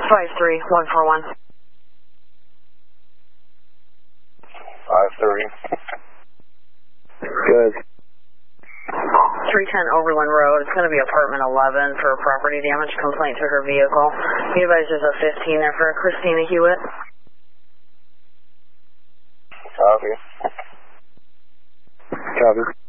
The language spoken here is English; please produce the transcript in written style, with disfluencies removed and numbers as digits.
53141. 530. Good. 310 Overland Road. It's going to be apartment 11 for property damage complaint to her vehicle. Be advised there's a 15 there for Christina Hewitt. Copy. Copy.